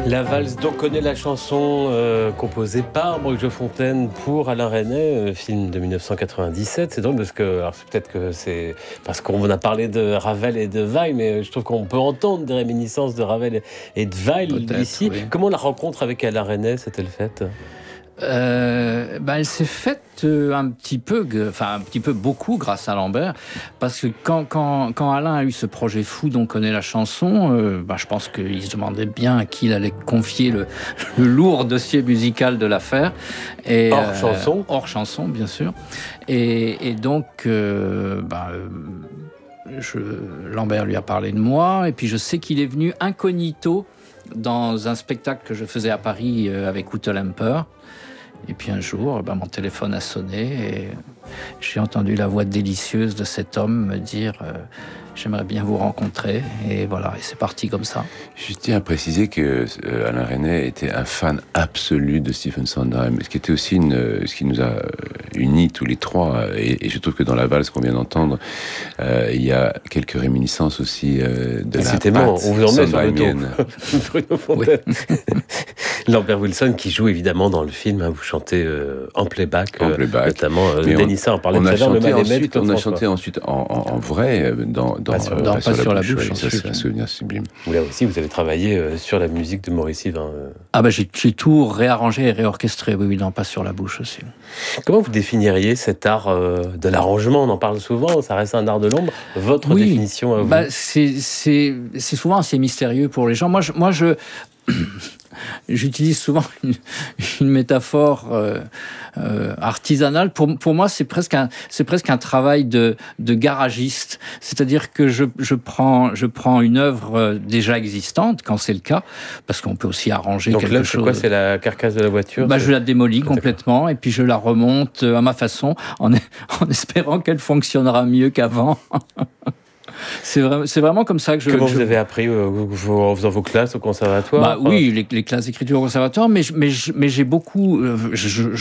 La valse dont connaît la chanson composée par Bruce Fontaine pour Alain Resnais, film de 1997. C'est drôle parce que, alors peut-être que c'est parce qu'on a parlé de Ravel et de Weill, mais je trouve qu'on peut entendre des réminiscences de Ravel et de Weill ici. Oui. Comment la rencontre avec Alain Resnais s'est-elle faite ? Elle s'est faite un petit peu beaucoup grâce à Lambert, parce que quand Alain a eu ce projet fou dont connaît la chanson, je pense qu'il se demandait bien à qui il allait confier le lourd dossier musical de l'affaire. Et, hors chanson, bien sûr. Et donc, Lambert lui a parlé de moi, et puis je sais qu'il est venu incognito dans un spectacle que je faisais à Paris avec Ute Lemper. Et puis un jour, mon téléphone a sonné et j'ai entendu la voix délicieuse de cet homme me dire j'aimerais bien vous rencontrer. Et voilà, et c'est parti comme ça. Je tiens à préciser que Alain Resnais était un fan absolu de Stephen Sondheim, ce qui était aussi ce qui nous a unis tous les trois. Et je trouve que dans la valse qu'on vient d'entendre, il y a quelques réminiscences aussi de la patte on vous en met sur le sondheimienne. Bruno Fontaine. Oui. Lambert Wilson qui joue évidemment dans le film, vous chantez en playback. Notamment Denissa en parlait tout à l'heure, le Mal-Aimé. On a chanté ensuite en vrai dans Pas sur la bouche. Ça, c'est un souvenir sublime. Là aussi, vous avez travaillé sur la musique de Maurice Yvain. J'ai tout réarrangé et réorchestré, oui, dans Pas sur la bouche aussi. Comment vous définiriez cet art de l'arrangement ? On en parle souvent, ça reste un art de l'ombre. Votre définition à vous ? C'est souvent assez mystérieux pour les gens. Moi, j'utilise souvent une métaphore artisanale. Pour moi, c'est presque un travail de garagiste. C'est-à-dire que je prends une œuvre déjà existante, quand c'est le cas, parce qu'on peut aussi arranger quelque chose. Donc là, c'est quoi ? C'est la carcasse de la voiture ? Je la démolis complètement et puis je la remonte à ma façon, en espérant qu'elle fonctionnera mieux qu'avant. C'est vraiment comme ça que je... Comment vous avez appris en faisant vos classes au conservatoire ? Oui, les classes d'écriture au conservatoire, mais j'ai beaucoup...